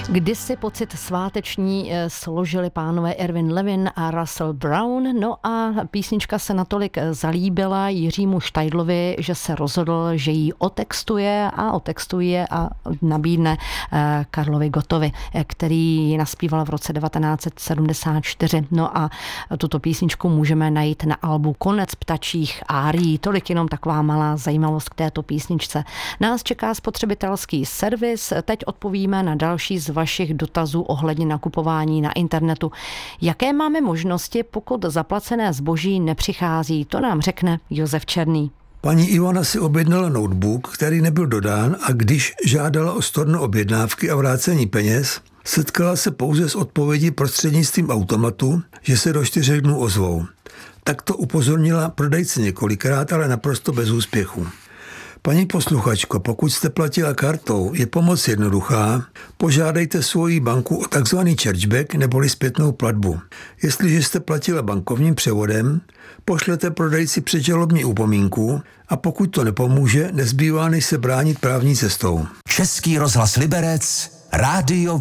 Kdysi pocit sváteční složili pánové Erwin Levin a Russell Brown, no a písnička se natolik zalíbila Jiřímu Štajdlovi, že se rozhodl, že ji otextuje a nabídne Karlovi Gottovi, který ji naspíval v roce 1974. No a tuto písničku můžeme najít na albu Konec ptačích árií. Tolik jenom taková malá zajímavost k této písničce. Nás čeká spotřebitelský servis. Teď odpovíme na další z vašich dotazů ohledně nakupování na internetu. Jaké máme možnosti, pokud zaplacené zboží nepřichází? To nám řekne Josef Černý. Paní Ivana si objednala notebook, který nebyl dodán, a když žádala o storno objednávky a vrácení peněz, setkala se pouze s odpovědí prostřednictvím automatu, že se do 4 dnů ozvou. Tak to upozornila prodejce několikrát, ale naprosto bez úspěchu. Paní posluchačko, pokud jste platila kartou, je pomoc jednoduchá. Požádejte svoji banku o takzvaný chargeback neboli zpětnou platbu. Jestliže jste platila bankovním převodem, pošlete prodejci předžalobní upomínku a pokud to nepomůže, nezbývá než se bránit právní cestou. Český rozhlas Liberec, rádio